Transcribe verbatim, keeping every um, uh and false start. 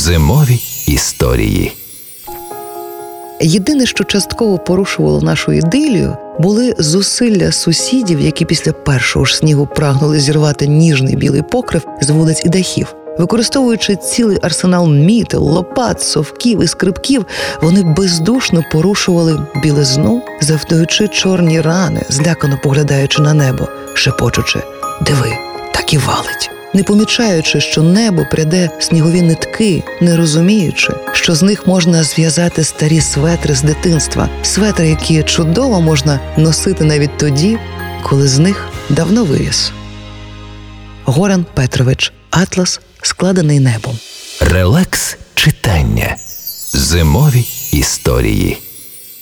Зимові історії. Єдине, що частково порушувало нашу ідилію, були зусилля сусідів, які після першого ж снігу прагнули зірвати ніжний білий покрив з вулиць і дахів. Використовуючи цілий арсенал мітел, лопат, совків і скрипків, вони бездушно порушували білизну, завдаючи чорні рани, злякано поглядаючи на небо, шепочучи «Диви, так і валить», не помічаючи, що небо пряде снігові нитки, не розуміючи, що з них можна зв'язати старі светри з дитинства, светри, які чудово можна носити навіть тоді, коли з них давно виріс. Горан Петрович. Атлас, складений небом. Релакс читання. Зимові історії.